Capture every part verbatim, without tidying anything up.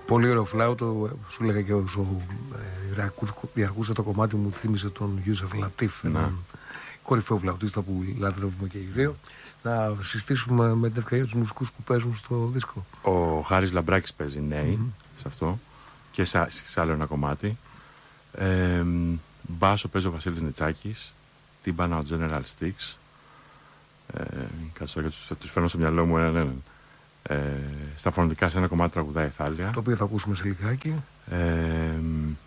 Πολύ ωραίο φλάουτο, σου έλεγα και όσο ε, διαρκούσε το κομμάτι μου, θύμισε τον Ιούσεφ Λατίφ, έναν κορυφαίο φλαουτίστα που λατρεύουμε και οι δύο. Να συστήσουμε με την ευκαιρία τους μουσικούς που παίζουν στο δίσκο. Ο Χάρης Λαμπράκης παίζει νέοι mm-hmm. σε αυτό και σε, σε άλλο ένα κομμάτι. Ε, μπάσο παίζει ο Βασίλης Νετσάκης, τύμπανα ο General Sticks. Ε, κάτσε τώρα τους, τους φέρνω στο μυαλό μου έναν έναν. Ε, στα φωνητικά σε ένα κομμάτι τραγουδάει Θάλια, το οποίο θα ακούσουμε σε λιγάκι. Ε,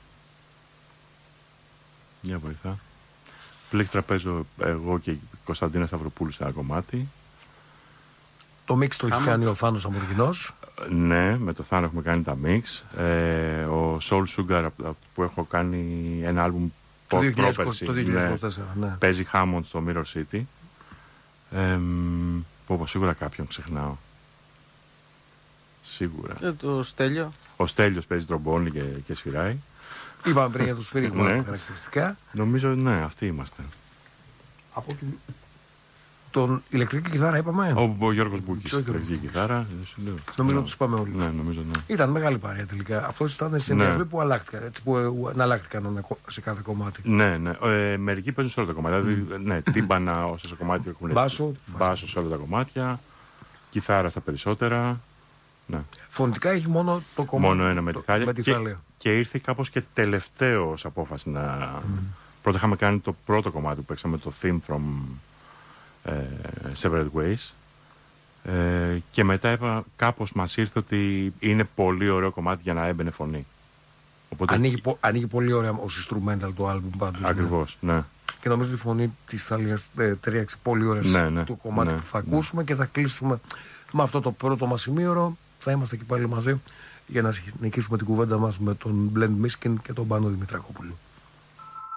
μια βοηθά. Πλήκτρα παίζω εγώ και η Κωνσταντίνα Σταυροπούλου σε ένα κομμάτι. Το μίξ το έχει κάνει ο Θάνος Αμοργινός. Ναι, με το Θάνο έχουμε κάνει τα μίξ. Ε, ο Soul Sugar που έχω κάνει ένα άλμπουμ το δύο χιλιάδες είκοσι τέσσερα, ναι, ναι. Παίζει Hammond στο Mirror City. Ε, που όπως σίγουρα κάποιον ξεχνάω. Σίγουρα. Και το Στέλιο. Ο Στέλιος παίζει τρομπόνι και, και σφυράει. Είπαμε πριν για το σφύριγμα ναι. χαρακτηριστικά. Νομίζω ναι, αυτοί είμαστε. Από την... Τον ηλεκτρική κιθάρα είπαμε. Ο, ο Γιώργος Μπούκης. Ηλεκτρική κιθάρα. Νομίζω τους είπαμε όλοι. Ναι, νομίζω ναι. Ήταν μεγάλη παρέα τελικά. Αυτός ήταν συνδυασμοί ναι. που αλλάχτηκαν. Έτσι που αλλάχτηκαν σε κάθε κομμάτι. Ναι, ναι. Ε, μερικοί παίζουν σε όλα τα κομμάτια. Mm. Δηλαδή, ναι, τύμπανα όσα κομμάτια έχουν. Μπάσο. Μπάσο σε όλα τα κομμάτια. Κιθάρα στα περισσότερα. Ναι. Φωνητικά έχει μόνο το κομμάτι. Μόνο ένα με τη Θάλια. Και, και ήρθε κάπως και τελευταίο ως απόφαση να. Mm. Πρώτα είχαμε κάνει το πρώτο κομμάτι που παίξαμε, το theme from uh, Severed Ways. Uh, και μετά είπα, κάπως μας ήρθε ότι είναι πολύ ωραίο κομμάτι για να έμπαινε φωνή. Οπότε... Ανοίγει, πο, ανοίγει πολύ ωραία ως instrumental το album πάντως. Ακριβώς, ναι. ναι. Και νομίζω τη φωνή της Θάλιας ε, ταιριάξει πολύ ωραία ναι, ναι, το κομμάτι ναι, που θα ακούσουμε ναι. και θα κλείσουμε με αυτό το πρώτο μας ημίωρο. Θα είμαστε και πάλι μαζί για να συνεχίσουμε την κουβέντα μας με τον Blend Miskin και τον Πάνο Δημητρακόπουλο.